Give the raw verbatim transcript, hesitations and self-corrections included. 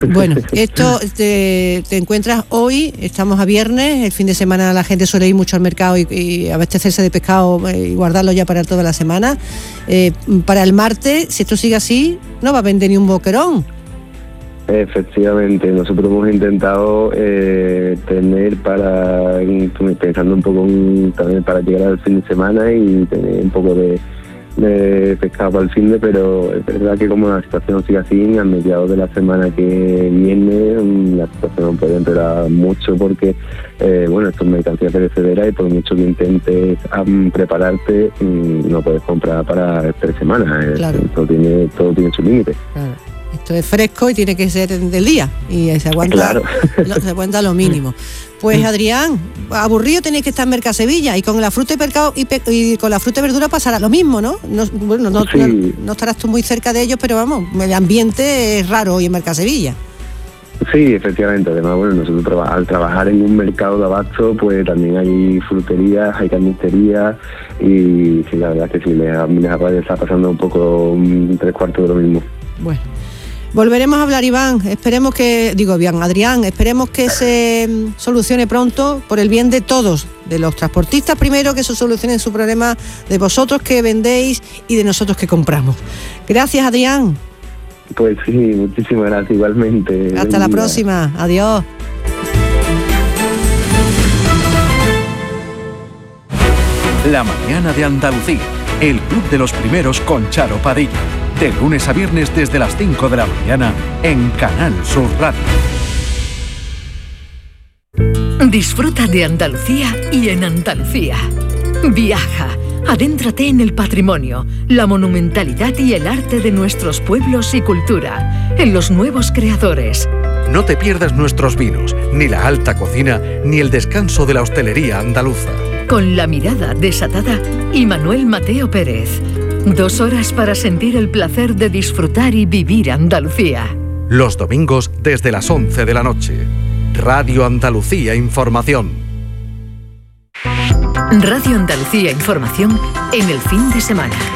Bueno, esto te, te encuentras hoy, estamos a viernes, el fin de semana la gente suele ir mucho al mercado y, y abastecerse de pescado y guardarlo ya para toda la semana. Eh, para el martes, si esto sigue así, no va a vender ni un boquerón. Efectivamente, nosotros hemos intentado eh, tener para, pensando un poco en, también para llegar al fin de semana y tener un poco de, de pescado para el fin de, pero es verdad que como la situación sigue así, a mediados de la semana que viene la situación puede empeorar mucho porque, eh, bueno, esto es mercancía perecedera y por mucho que intentes um, prepararte, um, no puedes comprar para tres semanas, claro. Todo tiene, todo tiene su límite. Claro. Esto es fresco y tiene que ser del día y se aguanta, claro. lo, se aguanta lo mínimo. Pues Adrián, aburrido tenéis que estar en Mercasevilla y con la fruta y pescado y, pe- y con la fruta y verdura pasará lo mismo, ¿no? no bueno, no, sí. no, no estarás tú muy cerca de ellos, pero vamos, el ambiente es raro hoy en Mercasevilla. Sí, efectivamente. Además, bueno, nosotros traba- al trabajar en un mercado de abasto, pues también hay fruterías, hay carnicerías y sí, la verdad es que sí, me, me está pasando un poco um, tres cuartos de lo mismo. Bueno. Volveremos a hablar, Iván, esperemos que, digo bien, Adrián, esperemos que se solucione pronto por el bien de todos, de los transportistas primero, que se solucionen su problema, de vosotros que vendéis y de nosotros que compramos. Gracias, Adrián. Pues sí, muchísimas gracias igualmente. Hasta la próxima, adiós. La mañana de Andalucía, el club de los primeros con Charo Padilla. De lunes a viernes desde las cinco de la mañana en Canal Sur Radio. Disfruta de Andalucía y en Andalucía. Viaja, adéntrate en el patrimonio, la monumentalidad y el arte de nuestros pueblos y cultura, en los nuevos creadores. No te pierdas nuestros vinos, ni la alta cocina, ni el descanso de la hostelería andaluza. Con la mirada desatada y Manuel Mateo Pérez. Dos horas para sentir el placer de disfrutar y vivir Andalucía. Los domingos desde las once de la noche. Radio Andalucía Información. Radio Andalucía Información en el fin de semana.